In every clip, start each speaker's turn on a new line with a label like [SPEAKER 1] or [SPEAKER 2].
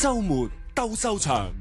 [SPEAKER 1] 週末鬥獸場。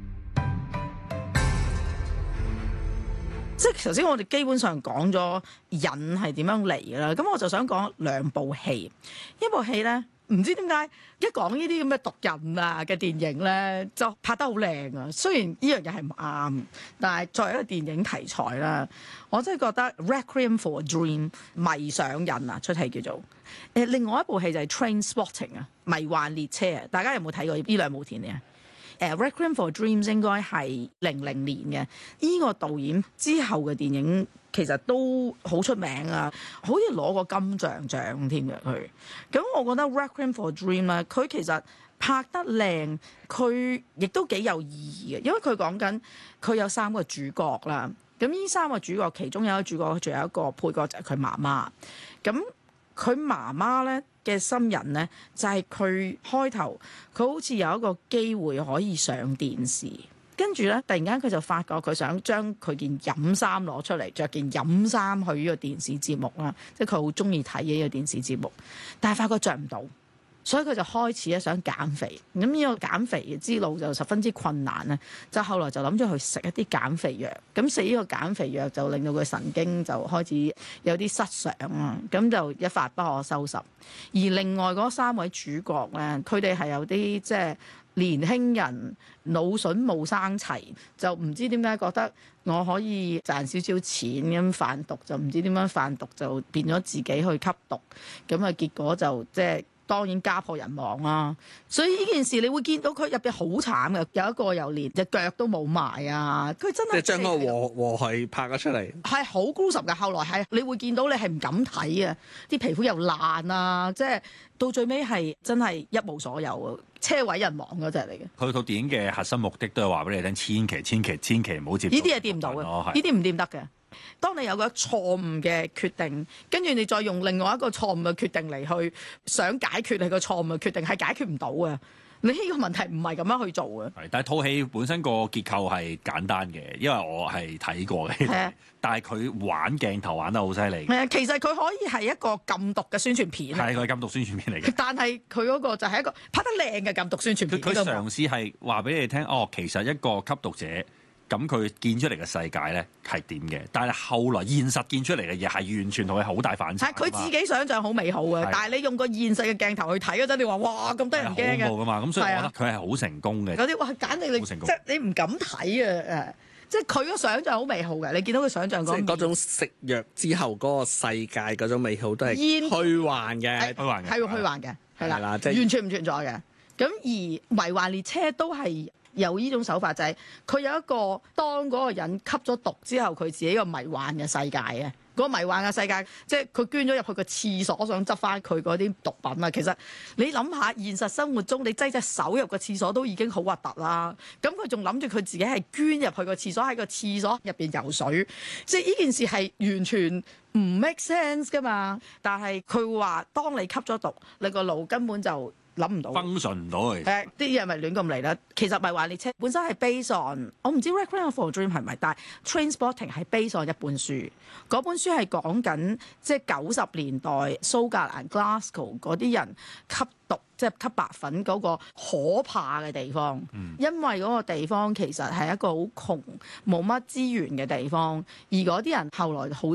[SPEAKER 2] 即係頭先我哋基本上講咗癮係點樣嚟㗎啦，咁我就想講兩部戲。一部戲咧，唔知點解一講呢啲咁嘅毒癮啊嘅電影咧，就拍得好靚啊。雖然呢樣嘢係唔啱，但係作為一個電影題材啦，我真係覺得《Requiem for a Dream》迷上癮啊，出戲叫做。另外一部戲就係《Trainspotting》啊，迷幻列車啊，大家有冇睇過呢兩部片啊？Requiem for a Dream 應該係00年嘅，呢個導演之後嘅電影其實都好出名啊，好似攞過金像獎添嘅佢。咁我覺得 Requiem for a Dream 咧，佢其實拍得靚，佢亦都幾有意義嘅，因為佢講緊佢有3個主角啦。咁呢3個主角其中有一個主角，仲有一個配角就係佢媽媽。咁佢媽媽咧嘅心人咧，就係佢開頭佢好似有一個機會可以上電視，跟住咧突然間佢就發覺佢想將佢件飲衫攞出嚟，着件飲衫去呢個電視節目啦，即係佢好中意睇嘅呢個電視節目，但係發覺着唔到。所以佢就開始咧想減肥，咁呢個減肥嘅之路就十分之困難咧。就後來就諗咗去食一啲減肥藥，咁食呢個減肥藥就令到佢神經就開始有啲失常啊，咁就一發不可收拾。而另外嗰3位主角咧，佢哋係有啲即係年輕人腦筍冇生齊，就唔知點解覺得我可以賺少少錢咁販毒，就唔知點樣販毒就變咗自己去吸毒，咁啊結果就即係。當然家破人亡啦，所以呢件事你會見到佢入邊好慘嘅，有一個又連隻腳都冇埋啊！佢真係即係將個禍害拍咗出嚟，係好 gruesome 嘅。後來係你會見到你係唔敢睇啊，啲皮膚又爛啊，即係到最尾係真係一無所有啊，車毀人亡嗰隻嚟嘅。
[SPEAKER 3] 佢套電影嘅核心目的都係話俾你聽，千祈唔好接觸。
[SPEAKER 2] 呢啲係掂唔到嘅，呢啲唔掂得嘅。當你有個錯誤嘅決定，跟住你再用另外一個錯誤嘅決定嚟去想解決你個錯誤嘅決定，係解決唔到嘅。你呢個問題唔係咁樣去做嘅。係，但係套戲本身個結構係簡單嘅，因為我係睇過嘅。係啊，但係佢玩鏡頭玩得好犀利。係啊，其實佢可以係一個禁毒嘅宣傳片。係，佢係禁毒宣傳片嚟嘅。但係佢嗰個就係一個拍得靚嘅禁毒宣傳片。佢嘗試係話俾你聽，其實一個吸毒者。咁佢建出嚟嘅世界咧係點嘅？但係後來現實建出嚟嘅嘢係完全同佢好大反差。係佢自己想像好美好嘅，但係你用個現實嘅鏡頭去睇嗰陣，你話哇咁得人驚嘅。好恐怖㗎嘛！咁所以我覺得佢係好成功嘅。嗰啲哇簡直你即係你唔敢睇啊！即係佢個想像好美好嘅，你見到佢想像嗰種食藥之後嗰個世界嗰種美好都係虛幻嘅，虛幻嘅係虛幻嘅，係啦，完全唔存在嘅。咁而迷幻列車都係。有呢種手法就係佢有一個當嗰個人吸咗毒之後，佢自己個迷幻嘅世界嘅嗰個迷幻嘅世界，即係佢捐咗入去個廁所想執翻佢嗰啲毒品啊！其實你諗下，現實生活中你擠隻手入個廁所都已經好核突啦，咁佢仲諗住佢自己係捐入去個廁所，喺個廁所入邊游水，即係呢件事係完全唔 make sense 噶嘛。但係佢話當你吸咗毒，你個腦根本就諗唔到，function唔到嚟。啲嘢咪亂咁嚟啦。其實迷幻列車本身係 based on， 我唔知 Requiem for a Dream 係咪，但係 Trainspotting 係 based on 一本書。嗰本書係講緊即係90年代蘇格蘭 Glasgow 嗰啲人吸毒，即係吸白粉嗰個可怕嘅地方。因為嗰個地方其實係一個好窮、冇乜資源嘅地方，而嗰啲人後來好